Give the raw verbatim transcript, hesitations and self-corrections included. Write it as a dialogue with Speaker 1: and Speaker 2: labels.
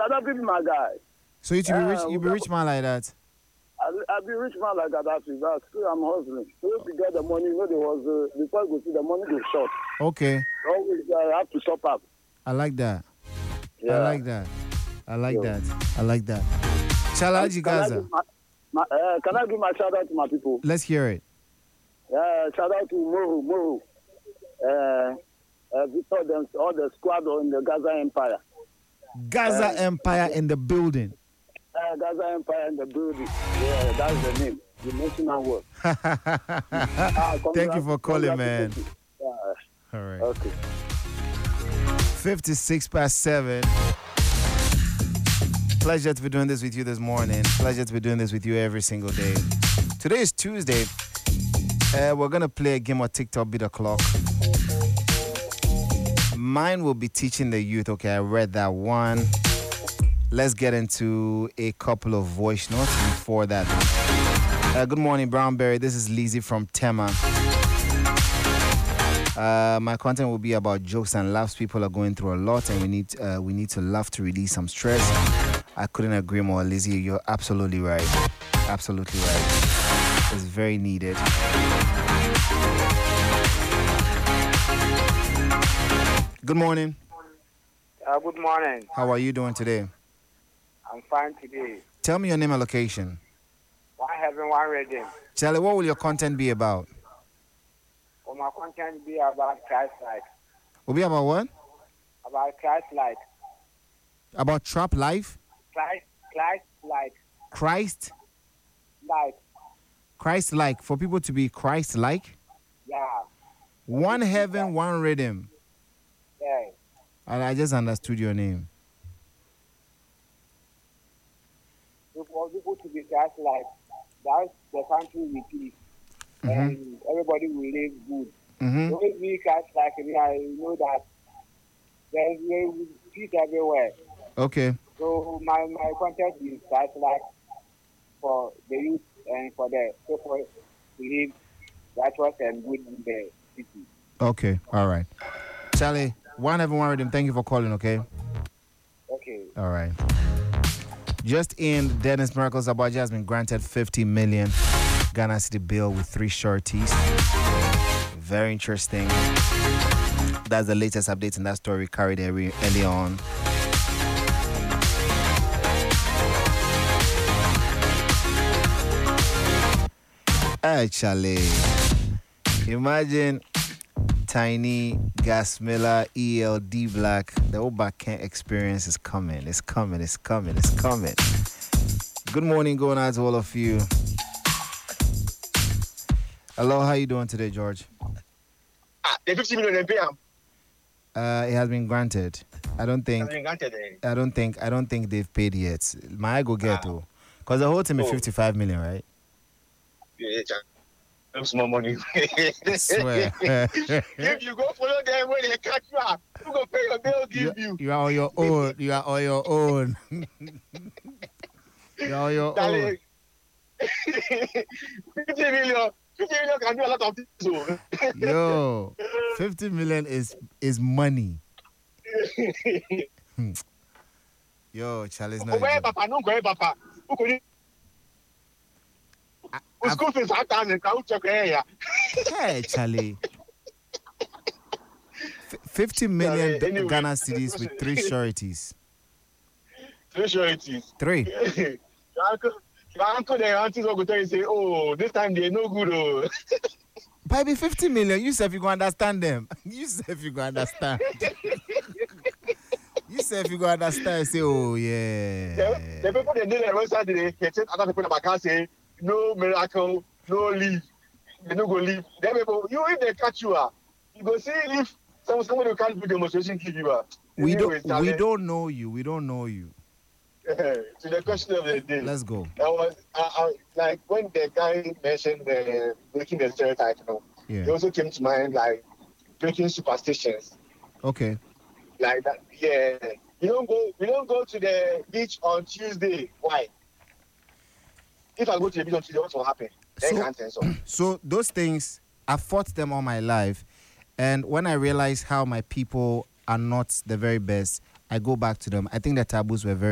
Speaker 1: Gaddafi be my guy.
Speaker 2: So you to be
Speaker 1: Uh,
Speaker 2: rich, you be rich man like that.
Speaker 1: I, I be rich man like Gaddafi. That's true. I'm hustling. So if you get the money, you know there was uh, before you go see the money go short.
Speaker 2: Okay,
Speaker 1: Always uh, have to stop up.
Speaker 2: I like that.
Speaker 1: Yeah.
Speaker 2: I like that. I like
Speaker 1: Yeah.
Speaker 2: that. I like that. Chalaji
Speaker 1: Can I
Speaker 2: Gaza.
Speaker 1: give my, my, uh, can I give my shout out to my people?
Speaker 2: Let's hear it.
Speaker 1: Yeah, shout out to Moru, Moru, uh, uh, Victor, them, all the squad in the Gaza Empire.
Speaker 2: Gaza
Speaker 1: Uh,
Speaker 2: Empire in the building.
Speaker 1: Uh, Gaza Empire in the building. Yeah, that's the name. The national word. Ah,
Speaker 2: Thank you for calling, man.
Speaker 1: congratulations. Yeah,
Speaker 2: All right.
Speaker 1: okay.
Speaker 2: fifty-six past seven. Pleasure to be doing this with you this morning. Pleasure to be doing this with you every single day. Today is Tuesday. Uh, we're going to play a game of TikTok beat the clock. Mine will be teaching the youth. Okay, I read that one. Let's get into a couple of voice notes before that. Uh, good morning, Brownberry. This is Lizzie from Tema. Uh, my content will be about jokes and laughs. People are going through a lot, and we need uh, we need to laugh to release some stress. I couldn't agree more, Lizzie. You're absolutely right. Absolutely right. It's very needed. Good morning.
Speaker 3: Uh, good morning.
Speaker 2: How are you doing today?
Speaker 3: I'm fine today.
Speaker 2: Tell me your name and location.
Speaker 3: One heaven, one reading.
Speaker 2: Charlie, what will your content be about?
Speaker 3: For my content be about Christ-like.
Speaker 2: Will be about what?
Speaker 3: About Christ-like.
Speaker 2: About trap life?
Speaker 3: Christ, Christ-like.
Speaker 2: Christ?
Speaker 3: Like,
Speaker 2: Christ-like. For people to be Christ-like?
Speaker 3: yeah,
Speaker 2: One heaven, one rhythm.
Speaker 3: yeah.
Speaker 2: And I just understood your name.
Speaker 3: For people to be Christ-like, that's the country we live.
Speaker 2: Mm-hmm.
Speaker 3: And everybody will live good.
Speaker 2: Mm-hmm.
Speaker 3: Always be Christ-like, and I know that there's there's peace everywhere.
Speaker 2: Okay.
Speaker 3: So my, my content is Christ-like for the youth and for the people to live righteous and good in the city.
Speaker 2: Okay. All right. Charlie, one heaven, one rhythm. Thank you for calling, okay?
Speaker 3: Okay.
Speaker 2: All right. Just in, Dennis Miracles Abaja has been granted fifty million Ghana City bill with three sureties. Very interesting. That's the latest update in that story carried early early on. Actually, imagine Tiny, Gas Miller, E L D Black. The old Kent experience is coming. It's coming. It's coming. It's coming. Good morning, going out to all of you. Hello, how you doing today, George?
Speaker 4: Ah, the fifty million M P M.
Speaker 2: Uh, it has been granted. I don't think.
Speaker 4: Has been granted. Eh?
Speaker 2: I don't think. I don't think they've paid yet. My go get
Speaker 4: Ah.
Speaker 2: to, because the whole team is
Speaker 4: Oh.
Speaker 2: fifty-five million, right?
Speaker 4: Yeah, yeah. Small money.
Speaker 2: I swear.
Speaker 4: If you go follow them when they catch you up, who go pay your bill? Give
Speaker 2: you,
Speaker 4: you.
Speaker 2: you are on your own. You are on your own. You are on your own.
Speaker 4: Darling, fifty million. fifty million can do a lot of things. So.
Speaker 2: Yo, fifty million is is money. Hmm. Yo, Charlie's not.
Speaker 4: Where
Speaker 2: a joke.
Speaker 4: papa? No, where papa? Who could you?
Speaker 2: I-
Speaker 4: Who school fees are done and can check here?
Speaker 2: Hey, Charlie. F- fifty million
Speaker 4: Charlie, anyway.
Speaker 2: Ghana cedis with three sureties.
Speaker 4: Three sure it is.
Speaker 2: Three.
Speaker 4: Your uncle, your uncle and your aunties will go tell you say, oh, this time they're no good. Oh.
Speaker 2: Baby, fifty million. You say if you go understand them. You say if you go understand. You say if you go understand, say, oh, yeah.
Speaker 4: The, the people they did the website, they they send other people in my car say, no miracle, no leave. They don't go leave. Then people, you if they catch you, ah, you go see if some somebody who can't do demonstration give you. Ah.
Speaker 2: We
Speaker 4: Anyway,
Speaker 2: don't we
Speaker 4: Charlie,
Speaker 2: don't know you. We don't know you.
Speaker 4: to the question of the day.
Speaker 2: Let's go.
Speaker 4: I was I, I, like when the guy mentioned the breaking the stereotype, you know,
Speaker 2: Yeah.
Speaker 4: it also came to mind like breaking superstitions.
Speaker 2: Okay.
Speaker 4: Like that, yeah. You don't go. We don't go to the beach on Tuesday. Why? If I go to the beach on Tuesday, what will happen? Then
Speaker 2: So-
Speaker 4: can't answer.
Speaker 2: So those things, I fought them all my life. And when I realized how my people are not the very best, I go back to them. I think the taboos were very